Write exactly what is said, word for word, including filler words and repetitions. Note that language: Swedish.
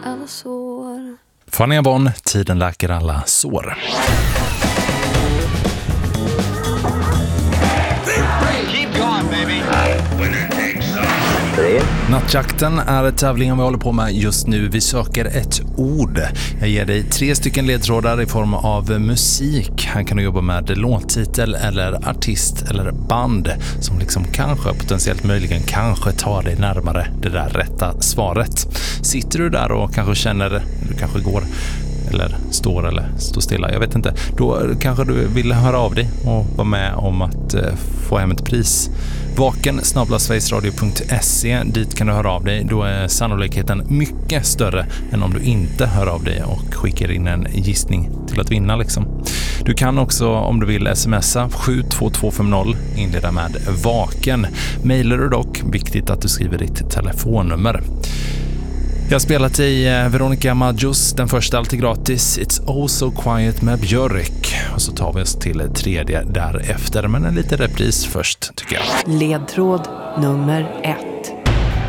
alla sår. Fanny Avon, tiden läker alla sår. Keep going, baby. Nattjakten är tävlingen vi håller på med just nu. Vi söker ett ord. Jag ger dig tre stycken ledtrådar i form av musik. Här kan du jobba med låttitel eller artist eller band som liksom kanske, potentiellt möjligen, kanske tar dig närmare det där rätta svaret. Sitter du där och kanske känner, du kanske går eller står eller står stilla, jag vet inte, då kanske du vill höra av dig och vara med om att eh, få hem ett pris. Vaken snabel-a sverigesradio punkt se, dit kan du höra av dig. Då är sannolikheten mycket större än om du inte hör av dig och skickar in en gissning till att vinna liksom. Du kan också, om du vill, smsa sju två två fem noll, inleda med vaken. Mailar du dock, viktigt att du skriver ditt telefonnummer. Jag har spelat i Veronica Maggios, den första alltid gratis, It's Oh So Quiet med Björk. Och så tar vi oss till tredje därefter, men en liten repris först tycker jag. Ledtråd nummer ett.